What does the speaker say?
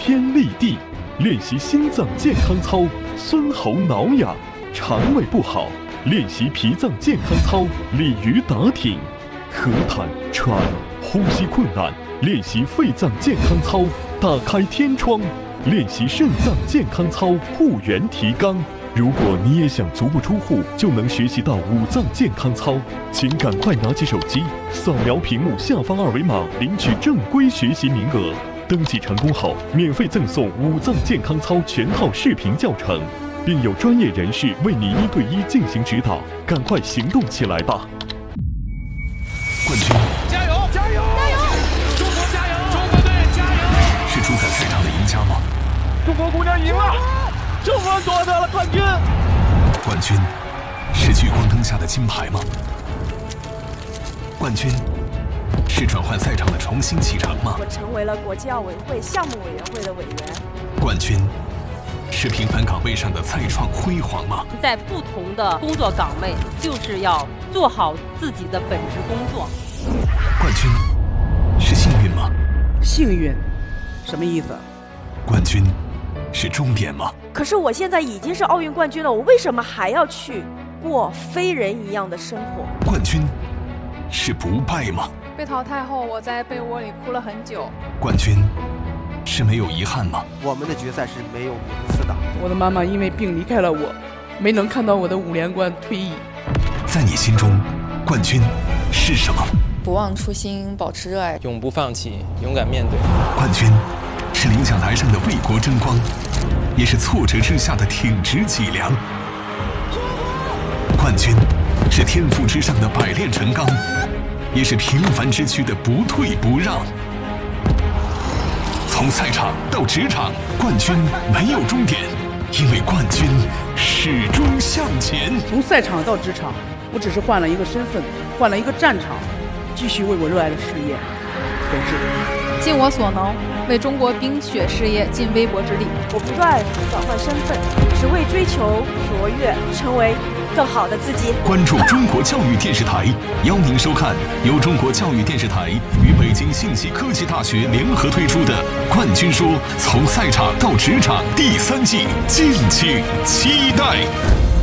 天立地，练习心脏健康操，孙喉挠痒；肠胃不好，练习脾脏健康操，鲤鱼打挺；咳痰、喘、呼吸困难，练习肺脏健康操，打开天窗；练习肾脏健康操，护元提肛。如果你也想足不出户就能学习到五脏健康操，请赶快拿起手机，扫描屏幕下方二维码，领取正规学习名额。登记成功后，免费赠送五脏健康操全套视频教程，并有专业人士为你1对1进行指导。赶快行动起来吧！ 冠军， 加油！加油！加油！中国加油！中国队加油！ 是主宰赛场的赢家吗？ 中国姑娘赢了！中国夺得了冠军！ 冠军是聚光灯下的金牌吗？冠军是转换赛场的重新启程吗？ 我成为了国际奥委会项目委员会的委员。 冠军是平凡岗位上的再创辉煌吗？ 在不同的工作岗位，就是要做好自己的本职工作。 冠军是幸运吗？ 幸运，什么意思？ 冠军是终点吗？ 可是我现在已经是奥运冠军了，我为什么还要去过非人一样的生活？ 冠军是不败吗？ 被淘汰后，我在被窝里哭了很久。 冠军是没有遗憾吗？ 我们的决赛是没有名次的。 我的妈妈因为病离开了我，没能看到我的5连冠退役。 在你心中，冠军是什么？ 不忘初心，保持热爱， 永不放弃，勇敢面对。 冠军是领奖台上的为国争光，也是挫折之下的挺直脊梁。冠军是天赋之上的百炼成钢，也是平凡之躯的不退不让。从赛场到职场，冠军没有终点，因为冠军始终向前。 从赛场到职场，我只是换了一个身份，换了一个战场，继续为我热爱的事业斗志。 尽我所能，为中国冰雪事业尽微薄之力。 我不断转换身份，只为追求卓越，成为更好的自己。 关注中国教育电视台，邀您收看由中国教育电视台与北京信息科技大学联合推出的《冠军说：从赛场到职场》第3季，敬请期待。